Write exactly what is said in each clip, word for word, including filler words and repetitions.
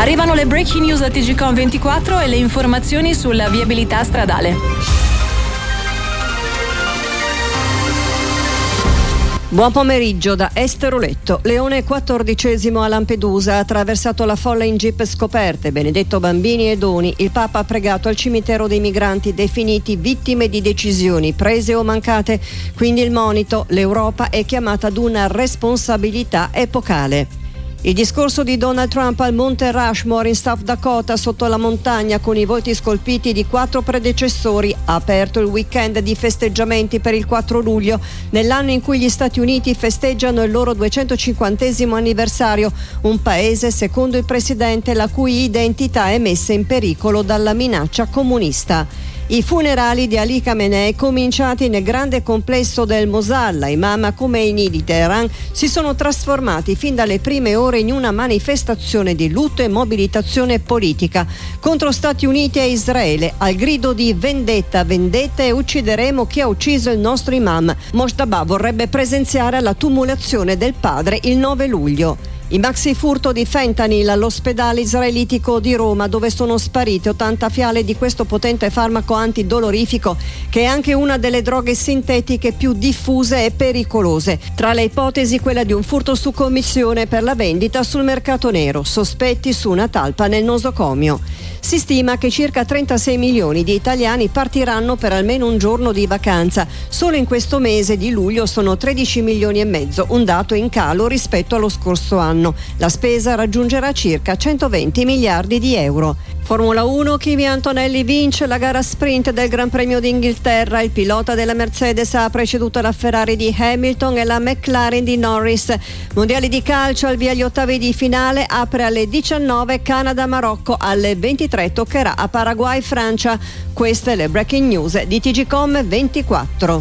Arrivano le breaking news a T G Com ventiquattro e le informazioni sulla viabilità stradale. Buon pomeriggio da Esteroletto. Leone quattordicesimo a Lampedusa ha attraversato la folla in jeep scoperte. Benedetto Bambini e doni. Il Papa ha pregato al cimitero dei migranti definiti vittime di decisioni prese o mancate. Quindi il monito: l'Europa è chiamata ad una responsabilità epocale. Il discorso di Donald Trump al Monte Rushmore in South Dakota, sotto la montagna, con i volti scolpiti di quattro predecessori, ha aperto il weekend di festeggiamenti per il quattro luglio, nell'anno in cui gli Stati Uniti festeggiano il loro duecentocinquantesimo anniversario, un paese, secondo il presidente, la cui identità è messa in pericolo dalla minaccia comunista. I funerali di Ali Khamenei, cominciati nel grande complesso del Mosalla, Imam Khomeini di Teheran, si sono trasformati fin dalle prime ore in una manifestazione di lutto e mobilitazione politica contro Stati Uniti e Israele, al grido di vendetta, vendetta e uccideremo chi ha ucciso il nostro imam. Mojtaba vorrebbe presenziare alla tumulazione del padre il nove luglio. Il maxi furto di fentanyl all'ospedale israelitico di Roma, dove sono sparite ottanta fiale di questo potente farmaco antidolorifico, che è anche una delle droghe sintetiche più diffuse e pericolose. Tra le ipotesi quella di un furto su commissione per la vendita sul mercato nero, sospetti su una talpa nel nosocomio. Si stima che circa trentasei milioni di italiani partiranno per almeno un giorno di vacanza. Solo in questo mese di luglio sono tredici milioni e mezzo, un dato in calo rispetto allo scorso anno. La spesa raggiungerà circa centoventi miliardi di euro. Formula uno, Kimi Antonelli vince la gara sprint del Gran Premio d'Inghilterra. Il pilota della Mercedes ha preceduto la Ferrari di Hamilton e la McLaren di Norris. Mondiali di calcio, al via gli ottavi di finale, apre alle diciannove Canada-Marocco, alle ventitré toccherà a Paraguay-Francia. Queste le breaking news di T G Com ventiquattro.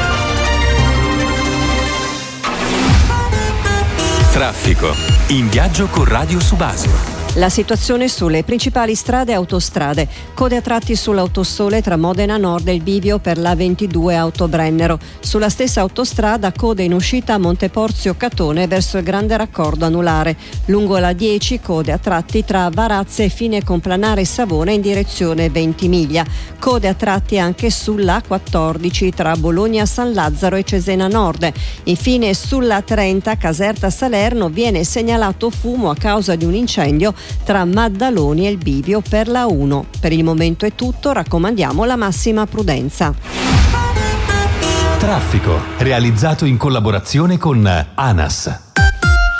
Traffico. In viaggio con Radio Subasio. La situazione sulle principali strade e autostrade: code a tratti sull'autosole tra Modena Nord e il bivio per la ventidue Autobrennero. Sulla stessa autostrada code in uscita a Monteporzio Catone verso il grande raccordo anulare. Lungo la dieci code a tratti tra Varazze e Fine Complanare Savona in direzione Ventimiglia. Code a tratti anche sulla quattordici tra Bologna San Lazzaro e Cesena Nord. Infine sulla trenta Caserta Salerno viene segnalato fumo a causa di un incendio tra Maddaloni e il bivio per la uno. Per il momento è tutto, raccomandiamo la massima prudenza. Traffico, realizzato in collaborazione con ANAS.